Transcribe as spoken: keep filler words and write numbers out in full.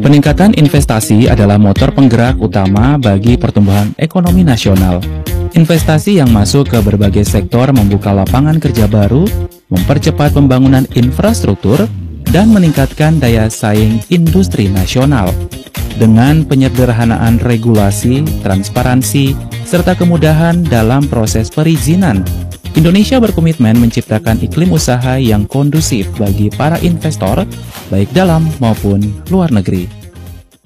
Peningkatan investasi adalah motor penggerak utama bagi pertumbuhan ekonomi nasional. Investasi yang masuk ke berbagai sektor membuka lapangan kerja baru, mempercepat pembangunan infrastruktur, dan meningkatkan daya saing industri nasional. Dengan penyederhanaan regulasi, transparansi, serta kemudahan dalam proses perizinan, Indonesia berkomitmen menciptakan iklim usaha yang kondusif bagi para investor, baik dalam maupun luar negeri.